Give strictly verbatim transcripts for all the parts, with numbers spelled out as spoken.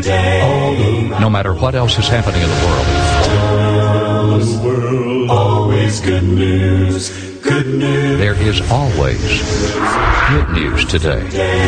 today. No matter what else is happening in the world. The world, always good news, good news. There is always good news today.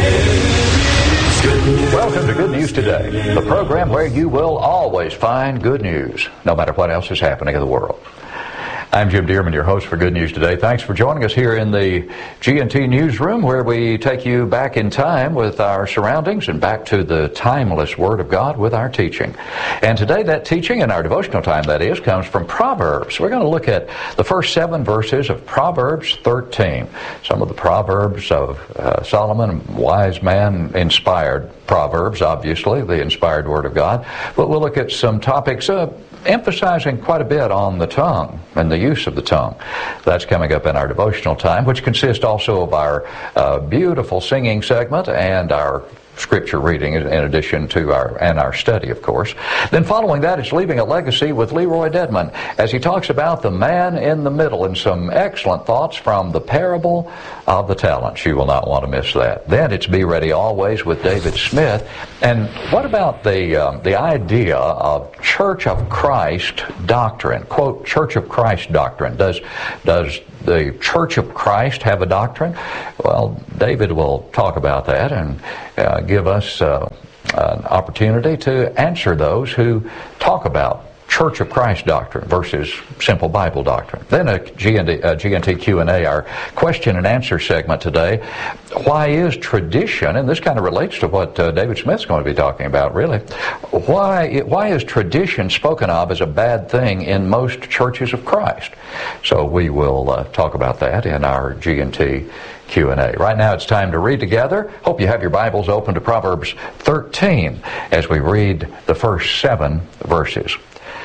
Welcome to Good News Today, the program where you will always find good news, no matter what else is happening in the world. I'm Jim Dearman, your host for Good News Today. Thanks for joining us here in the G and T newsroom, where we take you back in time with our surroundings and back to the timeless Word of God with our teaching. And today that teaching, in our devotional time that is, comes from Proverbs. We're going to look at the first seven verses of Proverbs thirteen. Some of the Proverbs of uh, Solomon, wise man, inspired Proverbs, obviously, the inspired Word of God. But we'll look at some topics uh, emphasizing quite a bit on the tongue and the use of the tongue. That's coming up in our devotional time, which consists also of our uh, beautiful singing segment and our scripture reading in addition to our and our study, of course. Then following that, it's Leaving a Legacy with Leroy Dedman as he talks about the man in the middle and some excellent thoughts from the parable of the talents. You will not want to miss that. Then it's Be Ready Always with David Smith. And what about the um, the idea of Church of Christ doctrine? Quote, Church of Christ doctrine. Does does the Church of Christ have a doctrine? Well, David will talk about that and uh, give us uh, an opportunity to answer those who talk about Church of Christ doctrine versus simple Bible doctrine. Then a G and T, a G and T Q and A, our question and answer segment today. Why is tradition, and this kind of relates to what uh, David Smith's going to be talking about, really, why, why is tradition spoken of as a bad thing in most churches of Christ? So we will uh, talk about that in our G and T Q and A. Right now it's time to read together. Hope you have your Bibles open to Proverbs thirteen as we read the first seven verses.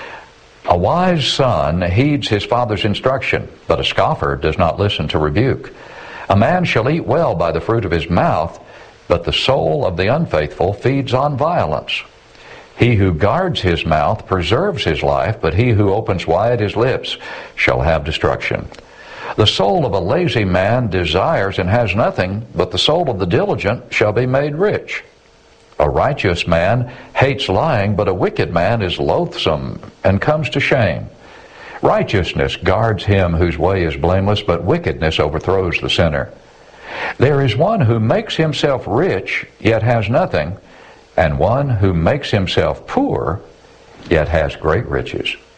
A wise son heeds his father's instruction, but a scoffer does not listen to rebuke. A man shall eat well by the fruit of his mouth, but the soul of the unfaithful feeds on violence. He who guards his mouth preserves his life, but he who opens wide his lips shall have destruction. The soul of a lazy man desires and has nothing, but the soul of the diligent shall be made rich. A righteous man hates lying, but a wicked man is loathsome and comes to shame. Righteousness guards him whose way is blameless, but wickedness overthrows the sinner. There is one who makes himself rich, yet has nothing, and one who makes himself poor, yet has great riches.